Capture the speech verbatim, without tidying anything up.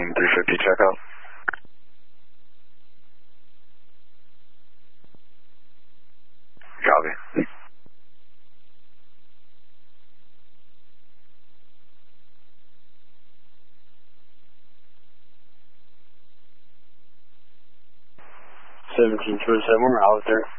Boeing three fifty checkout. Copy. seventeen twenty-seven, we're out there.